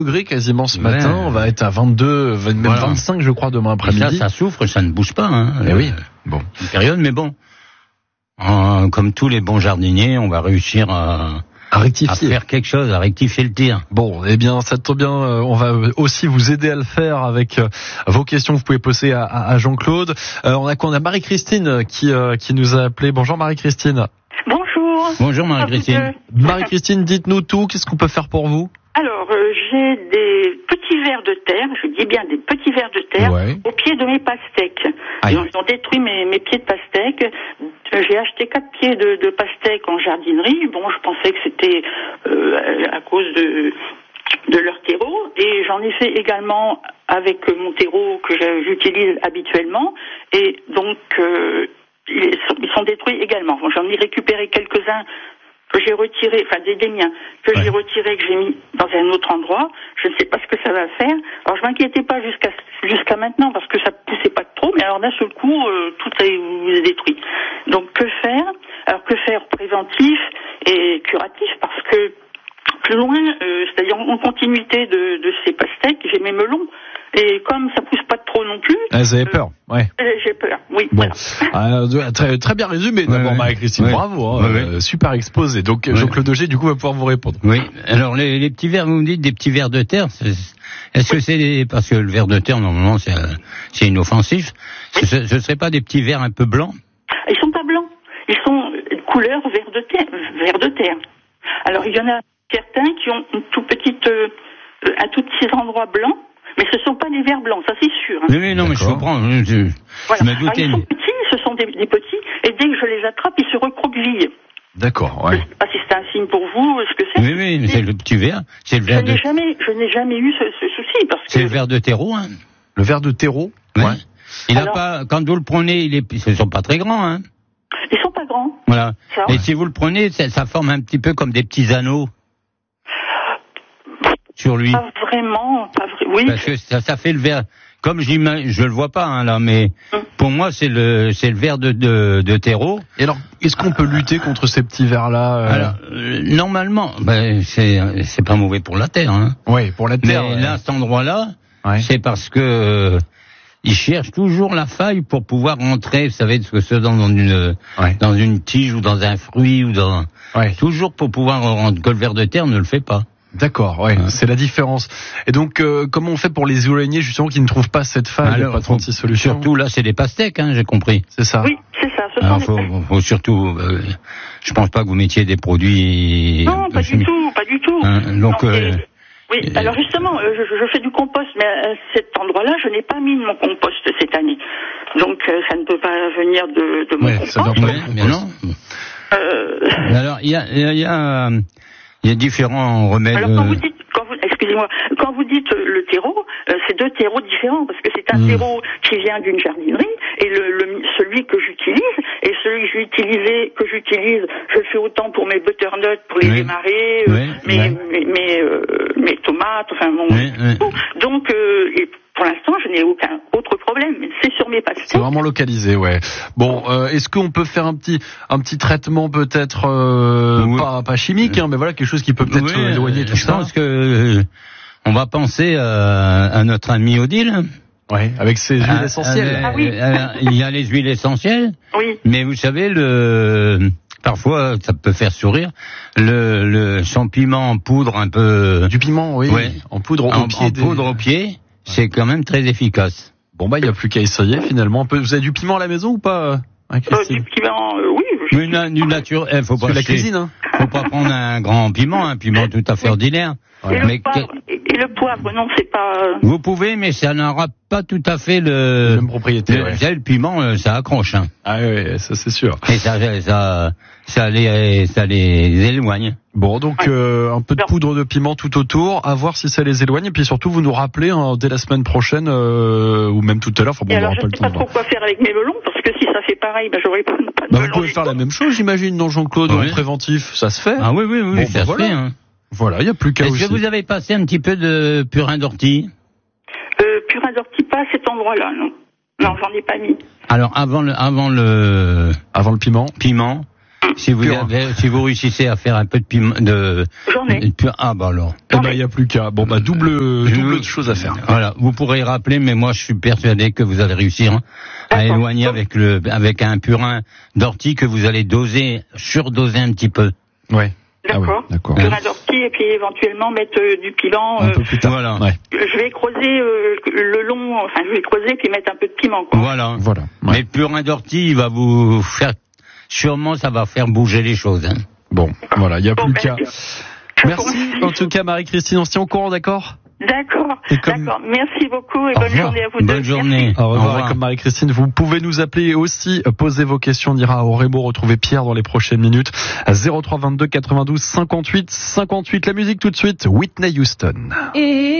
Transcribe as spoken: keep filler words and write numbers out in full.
degrés quasiment ce Ouais. matin. On va être à vingt-deux, même Voilà. vingt-cinq, je crois, demain après-midi. Et ça, ça souffre, ça ne bouge pas. Hein. Eh Euh, oui. Bon. Une période, mais bon. Euh, comme tous les bons jardiniers, on va réussir à, À à rectifier. faire quelque chose, à rectifier le tir. Bon, eh bien, ça tombe bien. euh, On va aussi vous aider à le faire avec euh, vos questions. Vous pouvez poser à, à- à Jean-Claude. Euh, on a quoi? On a Marie-Christine qui euh, qui nous a appelé. Bonjour Marie-Christine. Bonjour. Bonjour Marie-Christine. Marie-Christine, dites-nous tout. Qu'est-ce qu'on peut faire pour vous? Alors, euh, j'ai des petits vers de terre, je dis bien des petits vers de terre, Ouais. au pied de mes pastèques. Aïe. Ils ont, ils ont détruit mes, mes pieds de pastèques. Euh, J'ai acheté quatre pieds de, de pastèques en jardinerie. Bon, je pensais que c'était euh, à cause de de leur terreau, et j'en ai fait également avec mon terreau que je- j'utilise habituellement, et donc euh, ils, sont, ils sont détruits également. Bon, j'en ai récupéré quelques-uns que j'ai retirés, enfin des, des miens, que Ouais. j'ai retirés, que j'ai mis dans un autre endroit. Je ne sais pas ce que ça va faire. Alors je m'inquiétais pas jusqu'à jusqu'à maintenant parce que ça poussait pas trop, mais alors d'un seul coup euh, tout est, est détruit. Donc que faire? Alors que faire préventif et curatif, parce que plus loin, euh, c'est-à-dire en continuité de, de ces pastèques, j'ai mes melons. Et comme ça pousse pas trop non plus, Ah, vous avez peur? Ouais. euh, j'ai peur. Oui, Bon, voilà. Euh, très, très bien résumé. Ouais, D'abord, ouais. Marie-Christine, Ouais. bravo, hein, Ouais, euh, super exposé. Donc, Ouais. Jean-Claude Auger, du coup, va pouvoir vous répondre. Oui. Alors les, les petits vers, vous me dites des petits vers de terre. c'est- Est-ce que c'est des- parce que le ver de terre normalement c'est euh, c'est inoffensif. Ce, ce serait pas des petits vers un peu blancs? Ils sont pas blancs. Ils sont de couleur vert de terre. Vert de terre. Alors il y en a certains qui ont une tout petite, euh, un tout petit endroit blanc, mais ce sont pas des vers blancs, ça c'est sûr. Hein. Oui, oui, non, mais je D'accord. comprends. Je, je, Voilà. je me Alors, doutais. ils sont mais- petits, ce sont des, des petits, et dès que je les attrape, ils se recroquevillent. D'accord, Je ouais. sais pas si c'est un signe pour vous, ce que c'est. Oui, oui, mais c'est le petit ver. C'est le Je ver de, n'ai jamais, je n'ai jamais eu ce, ce souci parce que c'est le ver de terreau, hein. Le verre de terreau. Ouais. Ouais. Il a Alors- pas, quand vous le prenez, il est, ils sont pas très grands, hein. ils sont pas grands. Voilà. Ça, Et ouais. si vous le prenez, ça, ça forme un petit peu comme des petits anneaux sur lui. Pas vraiment, pas vrai. Oui. Parce que ça, ça fait le ver. Comme j'imagine, je le vois pas, hein, là, mais Hum. pour moi, c'est le, c'est le ver de, de, de terreau. Et alors, est-ce qu'on peut lutter contre ces petits vers-là euh, Alors, euh, normalement, ben, c'est, c'est pas mauvais pour la terre, hein. Ouais, pour la Mais terre. ouais. là, cet endroit-là, Ouais. c'est parce que euh, ils cherchent toujours la faille pour pouvoir rentrer, vous savez, ce que c'est dans, dans une Ouais. dans une tige ou dans un fruit ou dans Ouais. toujours pour pouvoir rentrer, que le ver de terre ne le fait pas. D'accord, ouais, Ouais. c'est la différence. Et donc, euh, comment on fait pour les araignées justement qui ne trouvent pas cette faille? Il n'y a Alors, pas faut- trente-six solutions. Surtout là, c'est des pastèques, hein, j'ai compris. C'est ça. Oui, c'est ça. Ce Alors, sont faut, des... faut surtout, euh, je pense pas que vous mettiez des produits. Non, pas du chimiques. tout, pas du tout. Hein, donc, Non, euh, et- oui, et- alors justement, euh, je, je fais du compost, mais à cet endroit-là, je n'ai pas mis de mon compost cette année. Donc, euh, ça ne peut pas venir de, de mon Ouais, compost. ça doit pas- ouais, mais non. Euh, Mais alors, il y a, il y a, il y a, euh, il y a différents remèdes. alors, quand euh, vous dites, quand vous, excusez-moi, quand vous dites euh, le terreau, euh, c'est deux terreaux différents, parce que c'est un Mm. terreau qui vient d'une jardinerie, et le, le- celui que j'utilise, et celui que j'utilisais, que j'utilise, je le fais autant pour mes butternuts, pour les Oui. démarrer, euh, Oui, mes, oui. mes, mes, euh, mes tomates, enfin mon... Oui, oui. Donc, euh, et pour l'instant, je n'ai aucun autre problème. C'est sur mes C'est pastèques. vraiment localisé, ouais. Bon, euh, est-ce qu'on peut faire un petit un petit traitement peut-être euh, Oui. pas pas chimique, hein, mais voilà quelque chose qui peut peut-être Oui, euh, éloigner euh, tout je ça. pense que euh, on va penser à, à notre ami Odile. Ouais, avec ses huiles Ah, essentielles. euh, Ah oui. euh, il y a les huiles essentielles, Oui. mais vous savez, le parfois ça peut faire sourire. Le, le son piment en poudre un peu Du piment, oui, Ouais. en poudre au en, pied. en des- poudre au pied, c'est quand même très efficace. Bon bah il y a plus qu'à essayer finalement. Un peu- Vous avez du piment à la maison ou pas, hein, Euh, Christine? du piment, euh, oui. je- Mais une, une nature, il faut Parce pas que la acheter- cuisine, hein. faut pas prendre un grand piment, un piment tout à fait ordinaire. Et, Ouais. le Mais poivre, et, et le poivre, non, c'est pas... euh, vous pouvez, mais ça n'aura pas tout à fait le. Même propriété. le, ouais. vous savez, le piment, euh, ça accroche, hein. Ah ouais, ça c'est sûr. Et ça, ça, ça les, ça les éloigne. Bon, donc euh, un peu de Non. poudre de piment tout autour, à voir si ça les éloigne. Et puis surtout, vous nous rappelez hein, dès la semaine prochaine, euh, ou même tout à l'heure. Enfin bon, Et on alors, n'aura je pas ne le sais temps pas de trop voir. quoi faire avec mes melons, parce que si ça fait pareil, ben, j'aurais pas, pas de Bah, vous melons pouvez du faire tout. la même chose, j'imagine, non, Jean-Claude, Oui. en préventif, ça se fait. Ah oui, oui, oui, Bon, ça bah, se voilà. fait, hein. Voilà, il n'y a plus qu'à Est-ce aussi. que vous avez passé un petit peu de purin d'ortie? Euh, purin d'ortie, pas à cet endroit-là, non. Non, j'en ai pas mis. Alors, avant le, avant le Avant le piment. piment, Si vous, Purin. avez, si vous réussissez à faire un peu de piment, de, J'en ai. de purin- ah bah alors. Eh ben, il n'y a plus qu'à. Bon, bah, double, Je- double de choses à faire. Voilà, vous pourrez rappeler, mais moi je suis persuadé que vous allez réussir hein, à D'accord. éloigner avec le, avec un purin d'ortie que vous allez doser, surdoser un petit peu. Ouais. Ah oui, D'accord. d'accord. Purin d'ortie et puis éventuellement mettre euh, du piment. Un euh, peu plus tard. Voilà. Ouais. Je vais creuser euh, le long, enfin je vais creuser puis mettre un peu de piment, quoi. Voilà. Voilà. Mais Ouais. le purin d'ortie, il va vous faire, sûrement ça va faire bouger les choses. Hein. Bon, voilà, il n'y a Bon, plus ben, qu'à. je vous Merci. remercie. En tout cas, Marie-Christine, on se tient au courant, d'accord? D'accord. Et comme- D'accord. Merci beaucoup et Au bonne revoir. journée à vous deux. Bonne journée. Au revoir. Au revoir. Et comme Marie-Christine, vous pouvez nous appeler aussi, euh, poser vos questions. On ira au Rémo retrouver Pierre dans les prochaines minutes. À zéro trois vingt-deux quatre-vingt-douze cinquante-huit cinquante-huit. La musique tout de suite, Whitney Houston. Et